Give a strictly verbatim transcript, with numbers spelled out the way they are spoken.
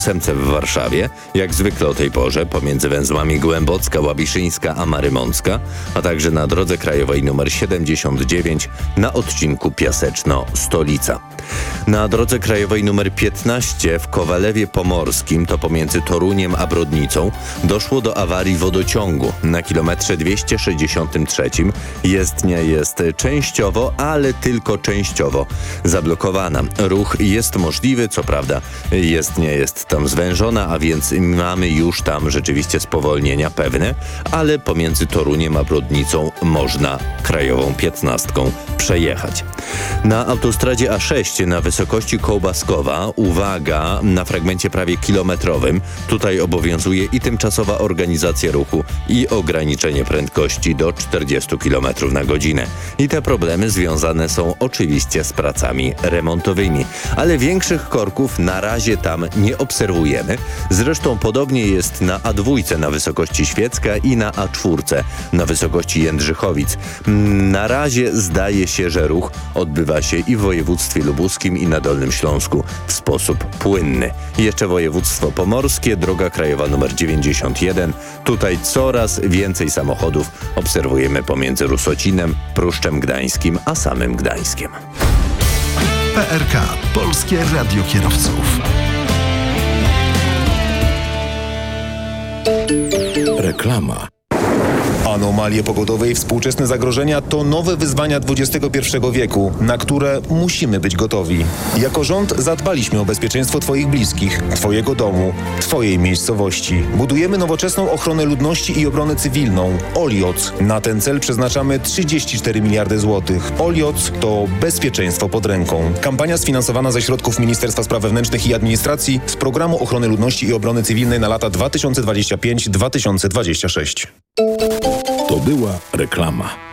Ósemce w Warszawie, jak zwykle o tej porze, pomiędzy węzłami Głębocka, Łabiszyńska a Marymącka, a także na drodze krajowej nr siedemdziesiąt dziewięć na odcinku Piaseczno-Stolica. Na drodze krajowej nr piętnaście w Kowalewie Pomorskim, to pomiędzy Toruniem a Brodnicą, doszło do awarii wodociągu. Na kilometrze dwieście sześćdziesiątym trzecim jezdnia jest częściowo, ale tylko częściowo zablokowana. Ruch jest możliwy, co prawda jezdnia jest tam zwężona, a więc mamy już tam rzeczywiście spowolnienia pewne, ale pomiędzy Toruniem a Brodnicą można krajową piętnastką przejechać. Na autostradzie A sześć na wysokości Kołbaskowa, uwaga, na fragmencie prawie kilometrowym, tutaj obowiązuje i tymczasowa organizacja ruchu i ograniczenie prędkości do czterdziestu kilometrów na godzinę. I te problemy związane są oczywiście z pracami remontowymi, ale większych korków na razie tam nie obserwujemy. Zresztą podobnie jest na A dwa na wysokości Świecka i na A cztery na wysokości Jędrzychowic. Na razie zdaje się, że ruch odbywa się i w województwie lubuskim, i na Dolnym Śląsku w sposób płynny. Jeszcze województwo pomorskie, droga krajowa nr dziewięćdziesiąt jeden. Tutaj coraz więcej samochodów obserwujemy pomiędzy Rusocinem, Pruszczem Gdańskim a samym Gdańskiem. P R K. Polskie Radio Kierowców. Reklama. Anomalie pogodowe i współczesne zagrożenia to nowe wyzwania dwudziestego pierwszego wieku, na które musimy być gotowi. Jako rząd zadbaliśmy o bezpieczeństwo Twoich bliskich, Twojego domu, Twojej miejscowości. Budujemy nowoczesną ochronę ludności i obronę cywilną. Olioc. Na ten cel przeznaczamy trzydzieści cztery miliardy złotych. Olioc to bezpieczeństwo pod ręką. Kampania sfinansowana ze środków Ministerstwa Spraw Wewnętrznych i Administracji z Programu Ochrony Ludności i Obrony Cywilnej na lata dwa tysiące dwudziesty piąty do dwa tysiące dwudziestego szóstego. To była reklama.